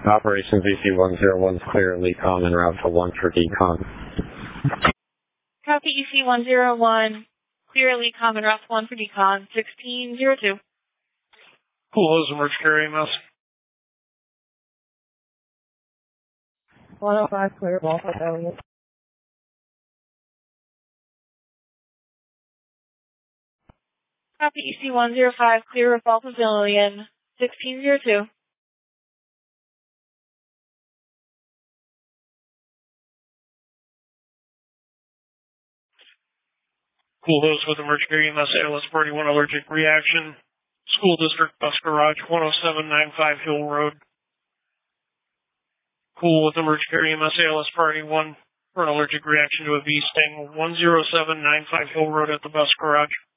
Operations EC101 is clear, lead con and route to 1 for decon. Copy EC101, clear lead con and route to 1 for decon, 1602. Cool, those emergency area EMS. 105 clear, Volvo Elliott. Copy EC105, clear Revolve Pavilion, 1602. Cool, those with emergency area EMS, ALS Party 1 allergic reaction. School District Bus Garage, 10795 Hill Road. Cool with emergency area EMS, ALS Party 1 for an allergic reaction to a bee sting, 10795 Hill Road at the bus garage.